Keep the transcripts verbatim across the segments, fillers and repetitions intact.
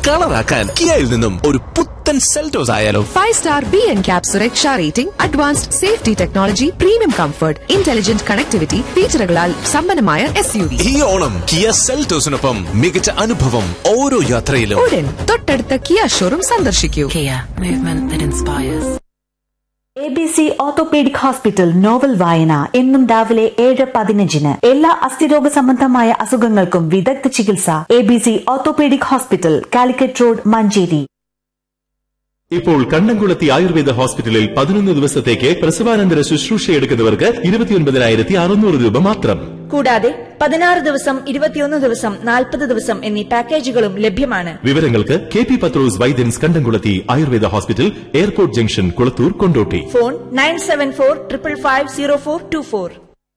കളറാക്കാൻ കിയയിൽ നിന്നും ഒരു പുത്തൻ സെൽറ്റോസ് ആയാലോ? Five star B N cap സുരക്ഷാ rating, advanced safety technology, premium comfort, intelligent connectivity ഫീച്ചറുകളാൽ സമ്പന്നമായ എസ് യു വി. ഈ ഓണം കിയ സെൽറ്റോസിനൊപ്പം മികച്ച അനുഭവം ഓരോ യാത്രയിലും. ഉടൻ തൊട്ടടുത്ത കിയ ഷോറൂം സന്ദർശിക്കൂ. Kia, movement that inspires. A B C orthopaedic hospital novel വായന എന്നും രാവിലെ ഏഴ് പതിനഞ്ചിന്. എല്ലാ അസ്ഥിരോഗ സംബന്ധമായ അസുഖങ്ങൾക്കും വിദഗ്ധ ചികിത്സ. A B C orthopaedic hospital, Calicut road, Manjeri. ഇപ്പോൾ കണ്ണംകുളത്തി ആയുർവേദ ഹോസ്പിറ്റലിൽ പതിനൊന്ന് ദിവസത്തേക്ക് പ്രസവാനന്തര ശുശ്രൂഷ എടുക്കുന്നവർക്ക് ഇരുപത്തിയൊൻപതിനായിരത്തി അറുന്നൂറ് രൂപ മാത്രം. കൂടാതെ പതിനാറ് ദിവസം, ഇരുപത്തിയൊന്ന് ദിവസം, നാൽപ്പത് ദിവസം എന്നീ പാക്കേജുകളും ലഭ്യമാണ്. വിവരങ്ങൾക്ക് കെ പി പത്രോസ് വൈദ്യൻസ് കണ്ടംകുളത്തി Ayurveda hospital, airport junction, Kulathur, Kondotty. Phone nine seven four triple five zero four to four.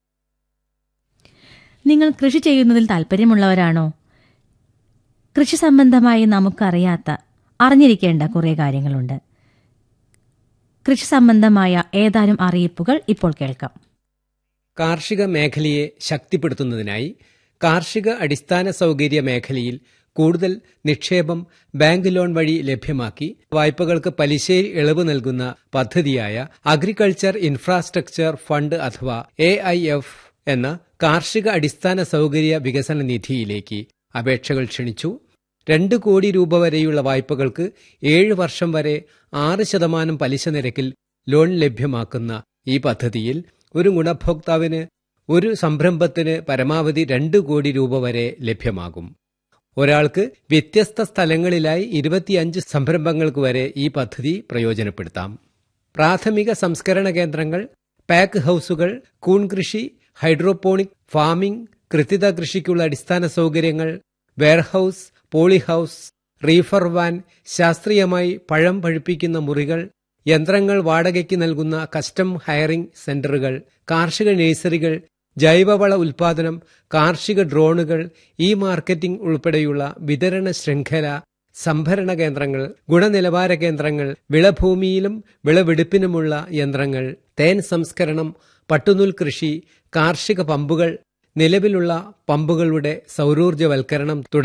നിങ്ങൾ കൃഷി ചെയ്യുന്നതിൽ താല്പര്യമുള്ളവരാണോ? കൃഷി സംബന്ധമായി നമുക്കറിയാത്ത, അറിഞ്ഞിരിക്കേണ്ട കുറേ കാര്യങ്ങളുണ്ട്. കൃഷി സംബന്ധമായ ഏതാനും അറിയിപ്പുകൾ ഇപ്പോൾ കേൾക്കാം. കാർഷിക മേഖലയെ ശക്തിപ്പെടുത്തുന്നതിനായി കാർഷിക അടിസ്ഥാന സൗകര്യ മേഖലയിൽ കൂടുതൽ നിക്ഷേപം ബാങ്ക് ലോൺ വഴി ലഭ്യമാക്കി വായ്പകൾക്ക് പലിശയിൽ ഇളവ് നൽകുന്ന പദ്ധതിയായ അഗ്രികൾച്ചർ ഇൻഫ്രാസ്ട്രക്ചർ ഫണ്ട് അഥവാ എ ഐ എഫ് എന്ന കാർഷിക അടിസ്ഥാന സൗകര്യ വികസന നിധിയിലേക്ക് അപേക്ഷകൾ ക്ഷണിച്ചു. രണ്ട് കോടി രൂപ വരെയുള്ള വായ്പകൾക്ക് ഏഴ് വർഷം വരെ ആറ് ശതമാനം പലിശ നിരക്കിൽ ലോൺ ലഭ്യമാക്കുന്ന ഈ പദ്ധതിയിൽ ഒരു ഗുണഭോക്താവിന് ഒരു സംരംഭത്തിന് പരമാവധി രണ്ട് കോടി രൂപ വരെ ലഭ്യമാകും. ഒരാൾക്ക് വ്യത്യസ്ത സ്ഥലങ്ങളിലായി ഇരുപത്തിയഞ്ച് സംരംഭങ്ങൾക്ക് വരെ ഈ പദ്ധതി പ്രയോജനപ്പെടുത്താം. പ്രാഥമിക സംസ്കരണ കേന്ദ്രങ്ങൾ, പാക്ക് ഹൌസുകൾ, കൂൺ കൃഷി, ഹൈഡ്രോപോണിക് ഫാമിംഗ്, കൃത്യത കൃഷിക്കുള്ള അടിസ്ഥാന സൗകര്യങ്ങൾ, വെയർഹൌസ്, പോളിഹൌസ്, റീഫർ വാൻ, ശാസ്ത്രീയമായി പഴം പഴുപ്പിക്കുന്ന മുറികൾ, യന്ത്രങ്ങൾ വാടകയ്ക്ക് നൽകുന്ന കസ്റ്റം ഹയറിംഗ് സെന്ററുകൾ, കാർഷിക നഴ്സറികൾ, ജൈവവള ഉൽപാദനം, കാർഷിക ഡ്രോണുകൾ, ഇ മാർക്കറ്റിംഗ് ഉൾപ്പെടെയുള്ള വിതരണ ശൃംഖല, സംഭരണ കേന്ദ്രങ്ങൾ, ഗുണനിലവാര കേന്ദ്രങ്ങൾ, വിളഭൂമിയിലും വിളവെടുപ്പിനുമുള്ള യന്ത്രങ്ങൾ, തേൻ സംസ്കരണം, പട്ടുനൂൽ കൃഷി, കാർഷിക പമ്പുകൾ, നിലവിലുള്ള പമ്പുകളുടെ സൗരോർജ്ജവൽക്കരണം തുടങ്ങി